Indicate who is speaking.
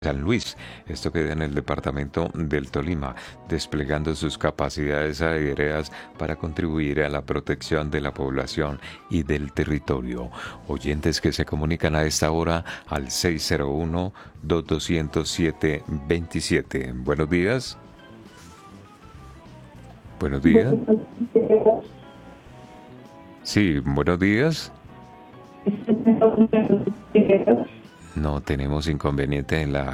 Speaker 1: San Luis, esto queda en el departamento del Tolima, desplegando sus capacidades aéreas para contribuir a la protección de la población y del territorio. Oyentes que se comunican a esta hora al 601-2207-27. Buenos días. Buenos días. Sí, buenos días. No tenemos inconveniente en la